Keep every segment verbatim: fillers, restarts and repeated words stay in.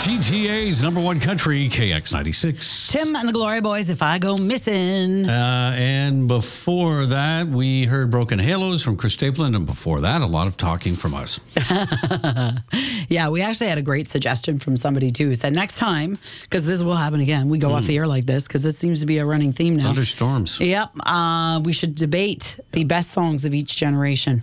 G T A's number one country, K X ninety-six. Tim and the Glory Boys, If I Go Missing. Uh, and before that, we heard Broken Halos from Chris Stapleton. And before that, a lot of talking from us. Yeah, we actually had a great suggestion from somebody, too, who said next time, because this will happen again, we go mm. off the air like this, because it seems to be a running theme now. Thunderstorms. Yep. Uh, we should debate the best songs of each generation.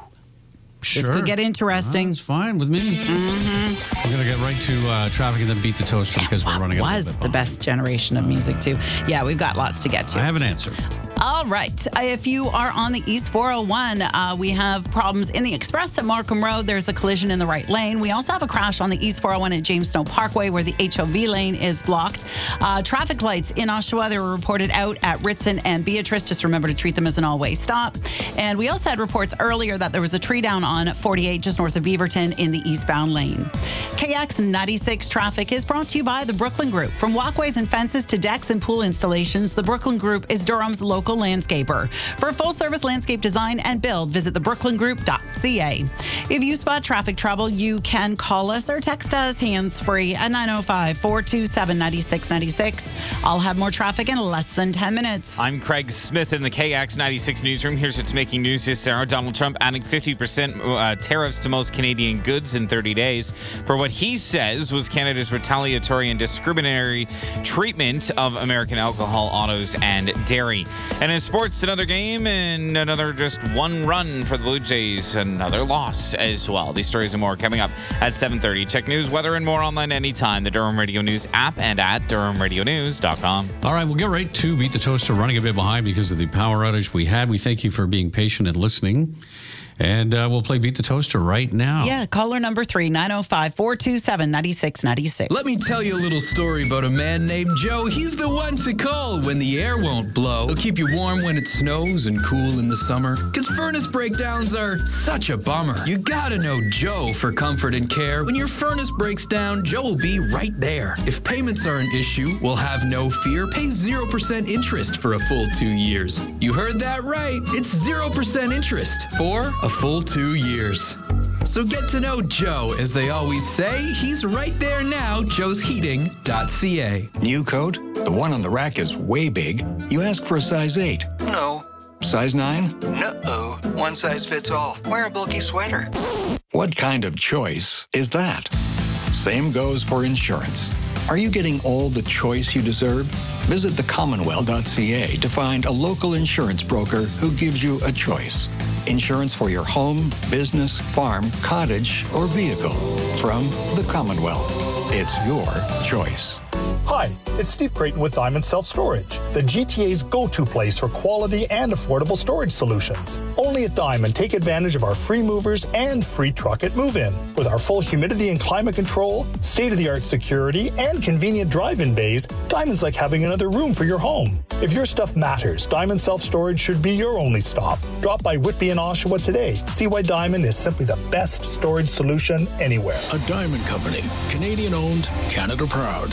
Sure. This could get interesting. That's fine with me. Mm-hmm. We're going to get right to uh, traffic and then beat the toaster because we're running out of was the best generation of music, too. Yeah, we've got lots to get to. I have an answer. All right. If you are on the East four oh one, uh, we have problems in the Express at Markham Road. There's a collision in the right lane. We also have a crash on the East four oh one at James Snow Parkway where the H O V lane is blocked. Uh, traffic lights in Oshawa, they were reported out at Ritson and Beatrice. Just remember to treat them as an all-way stop. And we also had reports earlier that there was a tree down on forty-eight just north of Beaverton in the eastbound lane. K X ninety-six traffic is brought to you by the Brooklyn Group. From walkways and fences to decks and pool installations, the Brooklyn Group is Durham's local landscaper. For full-service landscape design and build, visit the brooklyn group dot c a. If you spot traffic trouble, you can call us or text us hands-free at nine oh five, four two seven, nine six nine six. I'll have more traffic in less than ten minutes. I'm Craig Smith in the K X ninety-six newsroom. Here's what's making news this hour. Donald Trump adding fifty percent uh, tariffs to most Canadian goods in thirty days for what he says was Canada's retaliatory and discriminatory treatment of American alcohol, autos, and dairy. And in sports, another game and another just one run for the Blue Jays. Another loss as well. These stories and more coming up at seven thirty. Check news, weather, and more online anytime. The Durham Radio News app and at durham radio news dot com. All right, we'll get right to Beat the Toaster. Running a bit behind because of the power outage we had. We thank you for being patient and listening. And uh, we'll play Beat the Toaster right now. Yeah, caller number three, nine oh five, four two seven, nine six nine six. Let me tell you a little story about a man named Joe. He's the one to call when the air won't blow. He'll keep you warm when it snows and cool in the summer. Because furnace breakdowns are such a bummer. You gotta know Joe for comfort and care. When your furnace breaks down, Joe will be right there. If payments are an issue, we'll have no fear. Pay zero percent interest for a full two years. You heard that right. It's zero percent interest for a full two years. So get to know Joe. As they always say, he's right there now, joes heating dot c a. New coat? The one on the rack is way big. You ask for a size eight. No. Size nine? No. One size fits all. Wear a bulky sweater. What kind of choice is that? Same goes for insurance. Are you getting all the choice you deserve? Visit the commonwealth dot c a to find a local insurance broker who gives you a choice. Insurance for your home, business, farm, cottage, or vehicle. From the Commonwealth. It's your choice. Hi, it's Steve Creighton with Diamond Self Storage, the G T A's go-to place for quality and affordable storage solutions. Only at Diamond, take advantage of our free movers and free truck at move-in. With our full humidity and climate control, state-of-the-art security, and convenient drive-in bays, Diamond's like having another room for your home. If your stuff matters, Diamond Self Storage should be your only stop. Drop by Whitby and Oshawa today. See why Diamond is simply the best storage solution anywhere. A Diamond Company, Canadian-owned, Canada proud.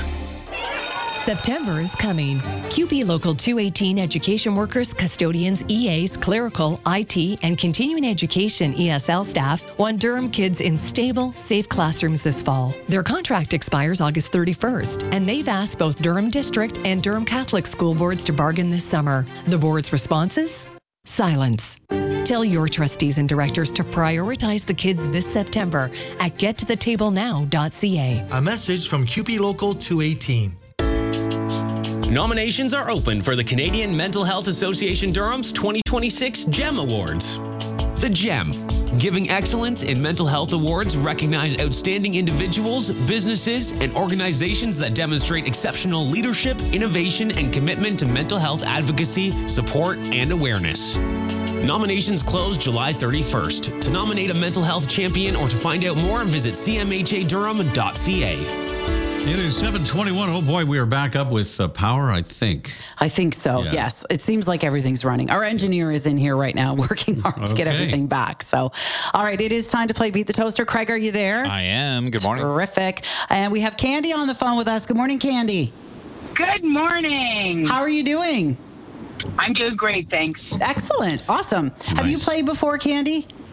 September is coming. Q P Local two eighteen education workers, custodians, E As, clerical, I T, and continuing education E S L staff want Durham kids in stable, safe classrooms this fall. Their contract expires August thirty-first, and they've asked both Durham District and Durham Catholic School Boards to bargain this summer. The board's responses? Silence. Tell your trustees and directors to prioritize the kids this September at get to the table now dot c a. A message from Q P Local two eighteen. Nominations are open for the Canadian Mental Health Association Durham's twenty twenty-six GEM Awards. The GEM, Giving Excellence in Mental Health Awards, recognize outstanding individuals, businesses, and organizations that demonstrate exceptional leadership, innovation, and commitment to mental health advocacy, support, and awareness. Nominations close July thirty-first. To nominate a mental health champion or to find out more, visit c m h a durham dot c a. It is seven twenty-one. Oh, boy, we are back up with uh, power, I think. I think so, yeah. Yes. It seems like everything's running. Our engineer is in here right now working hard to get Okay. everything back. So, all right, it is time to play Beat the Toaster. Craig, are you there? I am. Good morning. Terrific. And we have Candy on the phone with us. Good morning, Candy. Good morning. How are you doing? I'm doing great, thanks. Excellent. Awesome. Have you Nice. played before, Candy?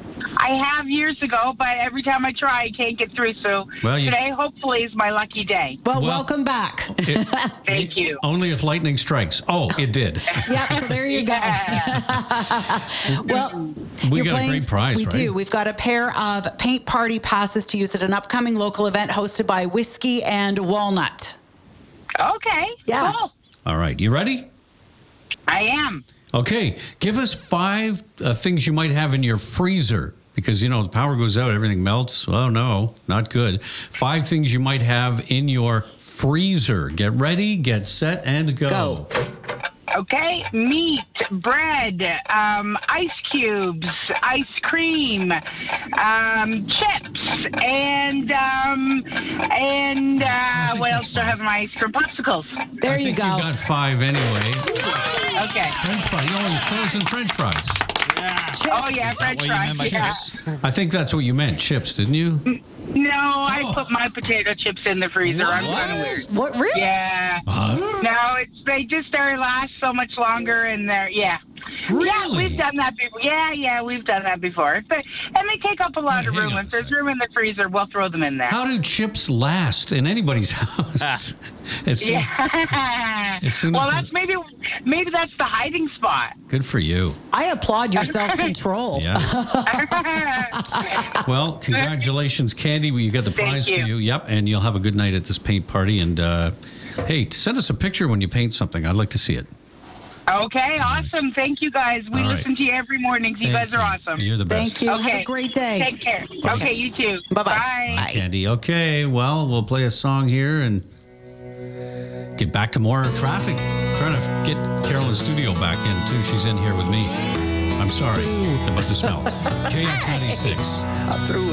I have years ago, but every time I try, I can't get through. So Well, you- today, hopefully, is my lucky day. Well, Well- welcome back. Thank you. Only if lightning strikes. Oh, it did. Yeah, so there you go. Well, We you're got a playing- great prize, we right? do. We've got a pair of paint party passes to use at an upcoming local event hosted by Whiskey and Walnut. Okay. Yeah. Cool. All right. You ready? I am. Okay. Give us five uh, things you might have in your freezer. Because, you know, the power goes out, everything melts. Oh, no, not good. Five things you might have in your freezer. Get ready, get set, and go. Go. Okay. Meat, bread, um, ice cubes, ice cream, um, chips, and um, and uh, what else do I have in my ice cream? Popsicles. There I you think go. you got five anyway. Okay. French fries. Oh, frozen French fries. Oh yeah, French what you meant by fries. Yeah. I think that's what you meant, chips, didn't you? No, I Oh. put my potato chips in the freezer. I'm kind of weird. What, really? Yeah. No, it's they just they last so much longer, and they're yeah. Yeah, Really? we've done that before. Yeah, yeah, we've done that before. But, and they take up a lot Hey, of hang room. on a If there's second. room in the freezer, we'll throw them in there. How do chips last in anybody's house? As soon- Yeah. As soon well, as that's it- maybe maybe that's the hiding spot. Good for you. I applaud your self-control. Yes. Well, congratulations, Candy. You got the Thank prize you. for you. Yep, and you'll have a good night at this paint party. And uh, hey, send us a picture when you paint something. I'd like to see it. Okay, awesome. Thank you guys. We All right. listen to you every morning. You Thank guys are awesome. You're the best. Thank you. Okay. Have a great day. Take care. Okay, you too. Bye-bye. Bye. Bye. Candy. Okay, well, we'll play a song here and get back to more traffic. Trying to get Carolyn's studio back in, too. She's in here with me. I'm sorry about the smell. K X ninety-six. I threw